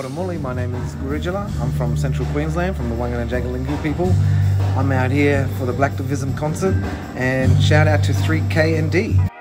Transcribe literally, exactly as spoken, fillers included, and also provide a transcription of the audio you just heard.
Wadamuli. My name is Gurijala. I'm from Central Queensland, from the Wangan and Jagalingou people. I'm out here for the Black Divism concert, and shout out to three K and D.